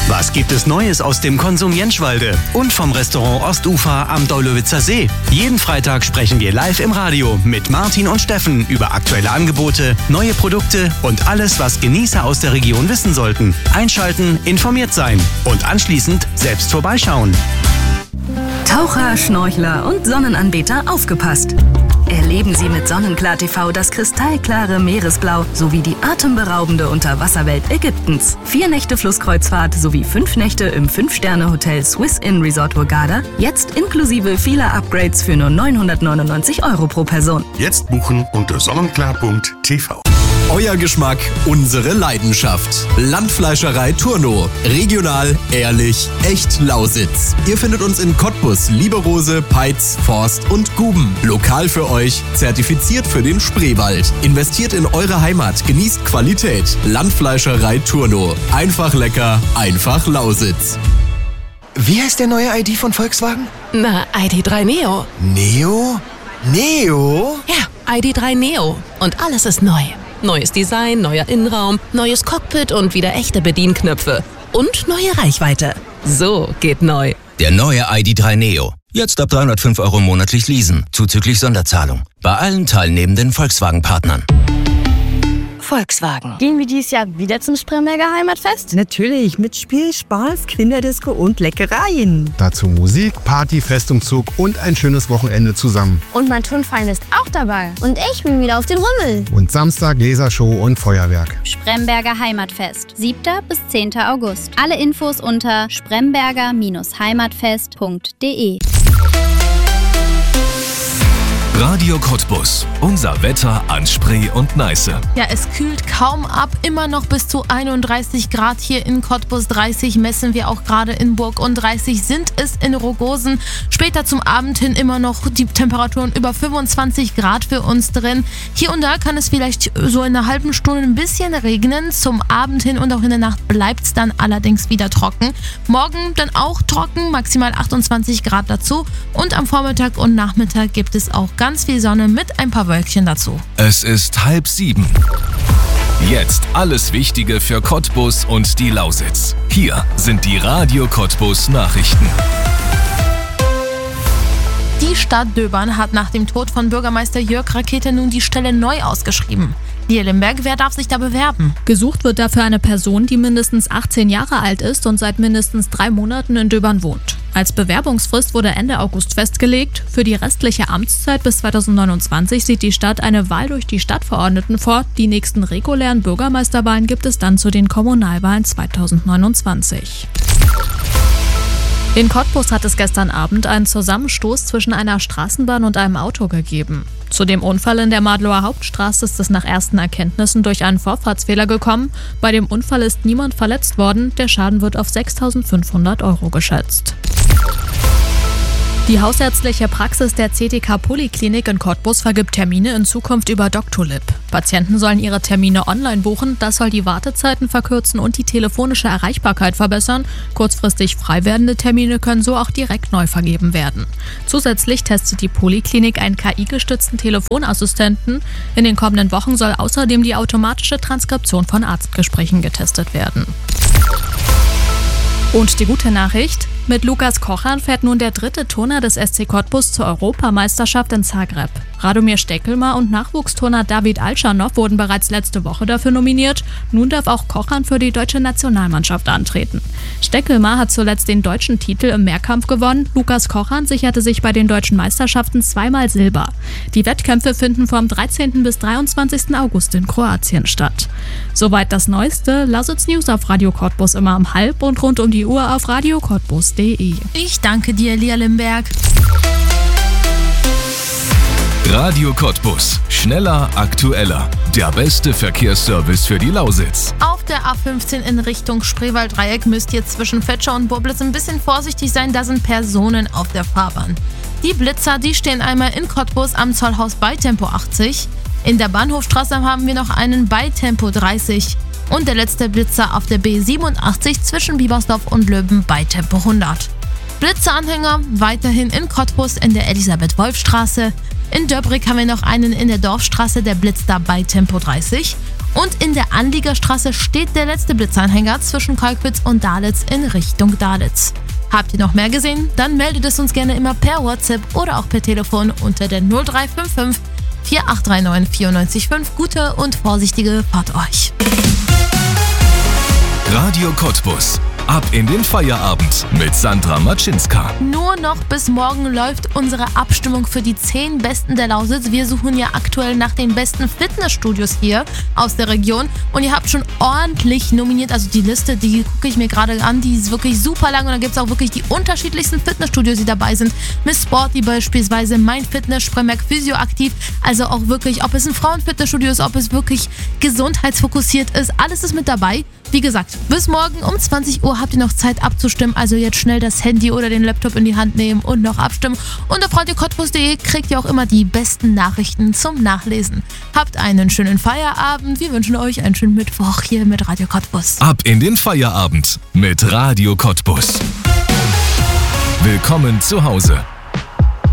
Was gibt es Neues aus dem Konsum Jentschwalde und vom Restaurant Ostufer am Deulowitzer See? Jeden Freitag sprechen wir live im Radio mit Martin und Steffen über aktuelle Angebote, neue Produkte und alles, was Genießer aus der Region wissen sollten. Einschalten, informiert sein und anschließend selbst vorbeischauen. Taucher, Schnorchler und Sonnenanbeter, aufgepasst! Erleben Sie mit Sonnenklar TV das kristallklare Meeresblau sowie die atemberaubende Unterwasserwelt Ägyptens. 4 Nächte Flusskreuzfahrt sowie 5 Nächte im 5-Sterne-Hotel Swiss Inn Resort Hurghada. Jetzt inklusive vieler Upgrades für nur 999 € pro Person. Jetzt buchen unter sonnenklar.tv. Euer Geschmack, unsere Leidenschaft. Landfleischerei Turno. Regional, ehrlich, echt Lausitz. Ihr findet uns in Cottbus, Lieberose, Peitz, Forst und Guben. Lokal für euch, zertifiziert für den Spreewald. Investiert in eure Heimat, genießt Qualität. Landfleischerei Turno. Einfach lecker, einfach Lausitz. Wie heißt der neue ID von Volkswagen? Na, ID.3 Neo. Neo? Neo? Ja, ID.3 Neo. Und alles ist neu. Neues Design, neuer Innenraum, neues Cockpit und wieder echte Bedienknöpfe. Und neue Reichweite. So geht neu. Der neue ID.3 Neo. Jetzt ab 305 € monatlich leasen, zuzüglich Sonderzahlung. Bei allen teilnehmenden Volkswagen-Partnern. Volkswagen. Gehen wir dieses Jahr wieder zum Spremberger Heimatfest? Natürlich, mit Spiel, Spaß, Kinderdisco und Leckereien. Dazu Musik, Party, Festumzug und ein schönes Wochenende zusammen. Und mein Turnverein ist auch dabei. Und ich bin wieder auf den Rummel. Und Samstag Lasershow und Feuerwerk. Spremberger Heimatfest, 7. bis 10. August. Alle Infos unter spremberger-heimatfest.de. Radio Cottbus. Unser Wetter an Spree und Neiße. Ja, es kühlt kaum ab. Immer noch bis zu 31 Grad hier in Cottbus. 30 messen wir auch gerade in Burg und 30 sind es in Rogosen. Später zum Abend hin immer noch die Temperaturen über 25 Grad für uns drin. Hier und da kann es vielleicht so in einer halben Stunde ein bisschen regnen. Zum Abend hin und auch in der Nacht bleibt es dann allerdings wieder trocken. Morgen dann auch trocken, maximal 28 Grad dazu. Und am Vormittag und Nachmittag gibt es auch ganz viel Sonne mit ein paar Wölkchen dazu. Es ist 6:30. Jetzt alles Wichtige für Cottbus und die Lausitz. Hier sind die Radio Cottbus Nachrichten. Die Stadt Döbern hat nach dem Tod von Bürgermeister Jörg Rakete nun die Stelle neu ausgeschrieben. Lia Limberg, wer darf sich da bewerben? Gesucht wird dafür eine Person, die mindestens 18 Jahre alt ist und seit mindestens 3 Monaten in Döbern wohnt. Als Bewerbungsfrist wurde Ende August festgelegt. Für die restliche Amtszeit bis 2029 sieht die Stadt eine Wahl durch die Stadtverordneten vor. Die nächsten regulären Bürgermeisterwahlen gibt es dann zu den Kommunalwahlen 2029. In Cottbus hat es gestern Abend einen Zusammenstoß zwischen einer Straßenbahn und einem Auto gegeben. Zu dem Unfall in der Madlower Hauptstraße ist es nach ersten Erkenntnissen durch einen Vorfahrtsfehler gekommen. Bei dem Unfall ist niemand verletzt worden. Der Schaden wird auf 6.500 € geschätzt. Die hausärztliche Praxis der CTK Poliklinik in Cottbus vergibt Termine in Zukunft über Doctolib. Patienten sollen ihre Termine online buchen, das soll die Wartezeiten verkürzen und die telefonische Erreichbarkeit verbessern. Kurzfristig frei werdende Termine können so auch direkt neu vergeben werden. Zusätzlich testet die Poliklinik einen KI-gestützten Telefonassistenten. In den kommenden Wochen soll außerdem die automatische Transkription von Arztgesprächen getestet werden. Und die gute Nachricht: Mit Lukas Kochan fährt nun der 3. Turner des SC Cottbus zur Europameisterschaft in Zagreb. Radomir Steckelmar und Nachwuchsturner David Alschanow wurden bereits letzte Woche dafür nominiert. Nun darf auch Kochan für die deutsche Nationalmannschaft antreten. Steckelmar hat zuletzt den deutschen Titel im Mehrkampf gewonnen. Lukas Kochan sicherte sich bei den deutschen Meisterschaften 2-mal Silber. Die Wettkämpfe finden vom 13. bis 23. August in Kroatien statt. Soweit das Neueste. Lausitz News auf Radio Cottbus immer um 12 und rund um die Uhr auf radiocottbus.de. Ich danke dir, Lia Limberg. Radio Cottbus. Schneller, aktueller. Der beste Verkehrsservice für die Lausitz. Auf der A15 in Richtung Spreewalddreieck müsst ihr zwischen Vetscher und Burblitz ein bisschen vorsichtig sein, da sind Personen auf der Fahrbahn. Die Blitzer, die stehen einmal in Cottbus am Zollhaus bei Tempo 80. In der Bahnhofstraße haben wir noch einen bei Tempo 30. Und der letzte Blitzer auf der B87 zwischen Biebersdorf und Löben bei Tempo 100. Blitzeranhänger weiterhin in Cottbus in der Elisabeth-Wolf-Straße. In Döbrig haben wir noch einen in der Dorfstraße, der blitzt da bei Tempo 30. Und in der Anliegerstraße steht der letzte Blitzanhänger zwischen Kolkwitz und Dalitz in Richtung Dalitz. Habt ihr noch mehr gesehen? Dann meldet es uns gerne immer per WhatsApp oder auch per Telefon unter der 0355 4839 94,5. Gute und vorsichtige Fahrt euch. Radio Cottbus. Ab in den Feierabend mit Sandra Matschinska. Nur noch bis morgen läuft unsere Abstimmung für die 10 Besten der Lausitz. Wir suchen ja aktuell nach den besten Fitnessstudios hier aus der Region. Und ihr habt schon ordentlich nominiert. Also die Liste, die gucke ich mir gerade an, die ist wirklich super lang. Und da gibt es auch wirklich die unterschiedlichsten Fitnessstudios, die dabei sind. Miss Sporty beispielsweise, Mein Fitness, Spremberg Physioaktiv. Also auch wirklich, ob es ein Frauenfitnessstudio ist, ob es wirklich gesundheitsfokussiert ist. Alles ist mit dabei. Wie gesagt, bis morgen um 20 Uhr habt ihr noch Zeit abzustimmen, also jetzt schnell das Handy oder den Laptop in die Hand nehmen und noch abstimmen. Und auf radiocottbus.de kriegt ihr auch immer die besten Nachrichten zum Nachlesen. Habt einen schönen Feierabend, wir wünschen euch einen schönen Mittwoch hier mit Radio Cottbus. Ab in den Feierabend mit Radio Cottbus. Willkommen zu Hause.